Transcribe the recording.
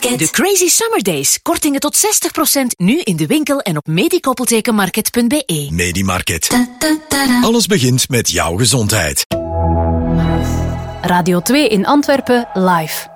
Medimarket. De Crazy Summer Days. Kortingen tot 60% nu in de winkel en op medikoppeltekenmarket.be. Medimarket. Alles begint met jouw gezondheid. Radio 2 in Antwerpen live.